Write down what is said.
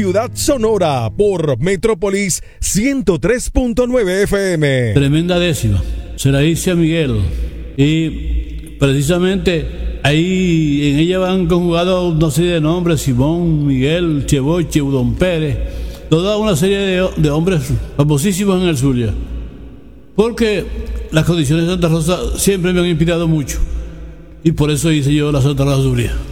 Ciudad Sonora por Metrópolis 103.9 FM. Tremenda décima. Se la hice a Miguel. Y precisamente ahí en ella van conjugados una serie de nombres: Simón, Miguel, Cheboche, Udón Pérez, toda una serie de hombres famosísimos en el Zulia. Porque las condiciones de Santa Rosa siempre me han inspirado mucho. Y por eso hice yo la Santa Rosa Zulia.